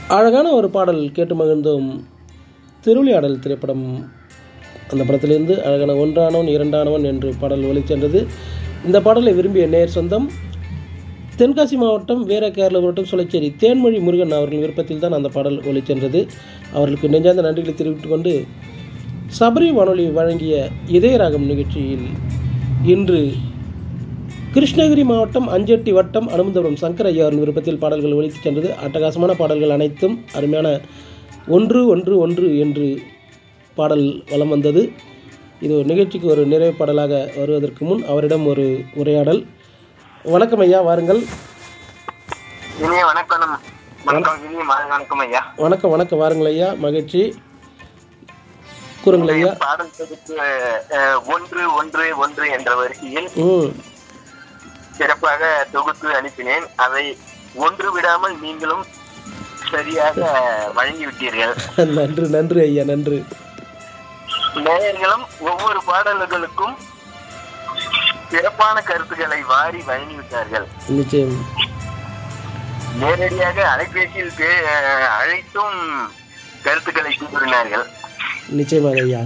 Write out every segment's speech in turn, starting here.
அழகான ஒரு பாடல் கேட்டு மகிழ்ந்தோம். திருவிளையாடல் திரைப்படம், அந்த படத்திலிருந்து அழகான ஒன்றானவன் இரண்டானவன் என்று பாடல் ஒலிச்சென்றது. இந்த பாடலை விரும்பிய நேர் சொந்தம் தென்காசி மாவட்டம் வீரகேரள மாவட்டம் சுளைச்சேரி தேன்மொழி முருகன் அவர்களின் விருப்பத்தில் தான் அந்த பாடல் ஒலிச்சென்றது. அவர்களுக்கு நெஞ்சார்ந்த நன்றிகளை தெரிவித்துக் கொண்டு, சபரி வானொலி வழங்கிய இதயராகம் நிகழ்ச்சியில் இன்று கிருஷ்ணகிரி மாவட்டம் அஞ்செட்டி வட்டம் அனுமந்தபுரம் சங்கர் ஐயா அவரின் விருப்பத்தில் பாடல்கள் ஒலித்து சென்றது. அட்டகாசமான பாடல்கள் அனைத்தும் அருமையான 1-1-1 என்று பாடல் வலம் வந்தது. இது ஒரு நிகழ்ச்சிக்கு ஒரு நிறைவு பாடலாக வருவதற்கு முன் அவரிடம் ஒரு உரையாடல். வணக்கம் ஐயா, வாருங்கள். வணக்கம் ஐயா. வணக்கம் வணக்கம், வாருங்கள் ஐயா. மகிழ்ச்சி, கூறுங்கள் ஐயா. பாடல் தொகுப்பு 1-1-1 என்ற வரிசையில் சிறப்பாக தொகுத்து அனுப்பினேன். அதை ஒன்று விடாமல் நீங்களும் சரியாக வழங்கிவிட்டீர்கள். நன்று நன்று ஐயா, நன்று. நேயர்களும் ஒவ்வொரு பாடல்களுக்கும் சிறப்பான கருத்துக்களை வாரி வழங்கிவிட்டார்கள். நிச்சயம். நேரடியாக அலைபேசியில் அழைத்தும் கருத்துக்களை கூறினார்கள். நிச்சயமாக ஐயா.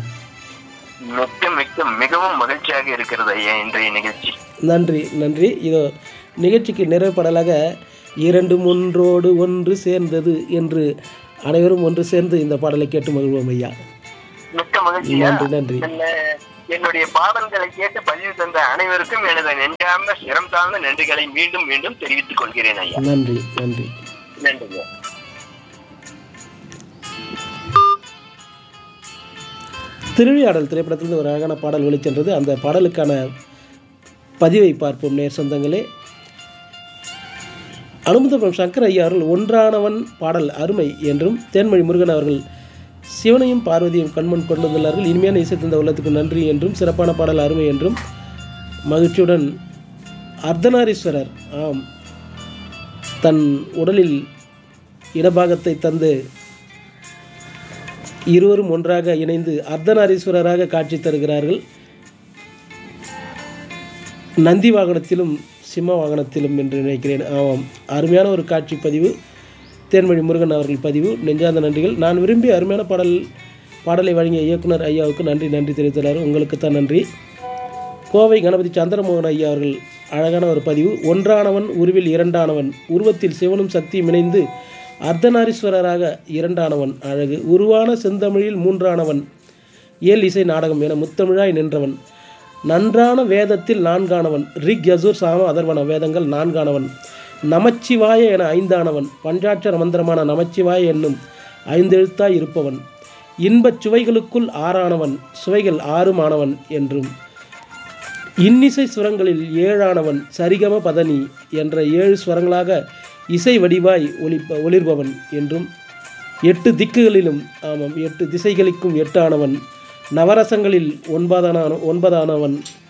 மிகவும் மகிழ்ச்சியாக இருக்கிறது ஐயா இன்றைய நிகழ்ச்சி. நன்றி நன்றி. இதோ நிகழ்ச்சிக்கு நிறைவு பாடலாக 2-3 சேர்ந்தது என்று அனைவரும் ஒன்று சேர்ந்து இந்த பாடலை கேட்டு மகிழ்வோம் ஐயா. மிக்க மகிழ்ச்சி. நன்றி நன்றி. என்னுடைய பாடல்களை கேட்டு பதிவு தந்த அனைவருக்கும் எனது நெஞ்சார்ந்த சிரம் தாழ்ந்த நன்றிகளை மீண்டும் மீண்டும் தெரிவித்துக் கொள்கிறேன் ஐயா. நன்றி நன்றி நன்றி. திருவிளையாடல் திரைப்படத்திலிருந்து ஒரு அழகான பாடல் ஒலிச்சென்றது. அந்த பாடலுக்கான பதிவை பார்ப்போம் நேர் சொந்தங்களே. அனுமந்தபுரம் சங்கர் ஐயா அவர்கள் ஒன்றானவன் பாடல் அருமை என்றும், தேன்மொழி முருகன் அவர்கள் சிவனையும் பார்வதியும் கண்மண் கொண்டு வந்துள்ளார்கள், இனிமையான இசை தந்த உள்ளத்துக்கு நன்றி என்றும், சிறப்பான பாடல் அருமை என்றும் மகிழ்ச்சியுடன் அர்த்தநாரீஸ்வரர் தன் உடலில் இடபாகத்தை தந்து இருவரும் ஒன்றாக இணைந்து அர்த்தநாரீஸ்வரராக காட்சி தருகிறார்கள். நந்தி வாகனத்திலும் சிம்ம வாகனத்திலும் என்று நினைக்கிறேன். ஆமாம், அருமையான ஒரு காட்சி பதிவு. தேன்மொழி முருகன் அவர்கள் பதிவு. நெஞ்சார்ந்த நன்றிகள். நான் விரும்பி அருமையான பாடலை வழங்கிய இயக்குனர் ஐயாவுக்கு நன்றி தெரிவித்துள்ளார். உங்களுக்கு தான் நன்றி. கோவை கணபதி சந்திரமோகன் ஐயா அவர்கள் அழகான ஒரு பதிவு. ஒன்றானவன் உருவில் இரண்டானவன், உருவத்தில் சிவனும் சக்தியும் இணைந்து அர்த்தநாரீஸ்வரராக இரண்டானவன் அழகு, உருவான செந்தமிழில் மூன்றானவன், இயல் இசை நாடகம் என முத்தமிழாய் நின்றவன், நன்றான வேதத்தில் நான்கானவன், ரிக் யசுர் சாம அதர்வன வேதங்கள் நான்கானவன், நமச்சிவாய என ஐந்தானவன், பஞ்சாட்சர மந்திரமான நமச்சிவாய என்னும் ஐந்தெழுத்தாய் இருப்பவன், இன்பச் சுவைகளுக்குள் ஆறானவன், சுவைகள் ஆறுமானவன் என்றும், இன்னிசை சுரங்களில் ஏழானவன், சரிகம பதனி என்ற 7 ஸ்வரங்களாக இசை வடிவாய் ஒளிர்பவன் என்றும், 8 திக்குகளிலும் 8 திசைகளுக்கும் 8 ஆனவன், நவரசங்களில் 9ஆனவன்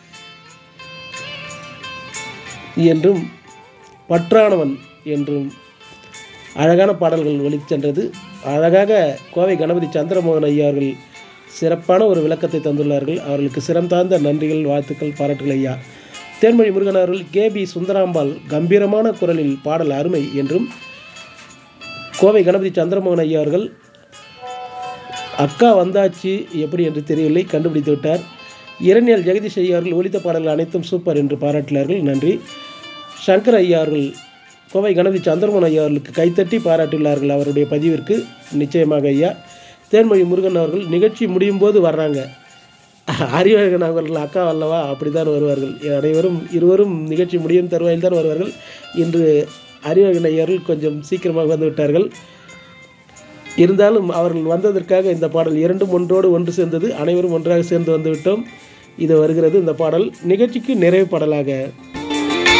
என்றும், பற்றானவன் என்றும் அழகான பாடல்கள் ஒலிச்சென்றது. அழகாக கோவை கணபதி சந்திரமோகன் ஐயா அவர்கள் சிறப்பான ஒரு விளக்கத்தை தந்துள்ளார்கள். அவர்களுக்கு சிரம் தாழ்ந்த நன்றிகள், வாழ்த்துக்கள், பாராட்டுகள் ஐயா. தேன்மொழி முருகன் அவர்கள் கேபி சுந்தராம்பாள் கம்பீரமான குரலில் பாடல் அருமை என்றும், கோவை கணபதி சந்திரமோகன் ஐயா அவர்கள் அக்கா வந்தாச்சு எப்படி என்று தெரியவில்லை, கண்டுபிடித்து விட்டார். இரணியல் ஜெகதீஷ் ஐயா அவர்கள் ஒலித்த பாடல்கள் அனைத்தும் சூப்பர் என்று பாராட்டினார்கள். நன்றி. சங்கர் ஐயா அவர்கள் கோவை கணபதி சந்திரமோகன் ஐயா அவர்களுக்கு கைத்தட்டி பாராட்டியுள்ளார்கள் அவருடைய பதிவிற்கு. நிச்சயமாக ஐயா. தேன்மொழி முருகன் அவர்கள் நிகழ்ச்சி முடியும் போது வர்றாங்க, அறிவழகன் அவர்கள் அக்கா அல்லவா, அப்படி தான் வருவார்கள். இருவரும் நிகழ்ச்சி முடியும் தருவாயில் தான் வருவார்கள். இன்று அறிவழகன் ஐயர்கள் கொஞ்சம் சீக்கிரமாக வந்து விட்டார்கள். இருந்தாலும் அவர்கள் வந்ததற்காக இந்த பாடல் 2-1 சேர்ந்தது. அனைவரும் ஒன்றாக சேர்ந்து வந்துவிட்டோம். இது வருகிறது இந்த பாடல் நிகழ்ச்சிக்கு நிறைவு பாடலாக.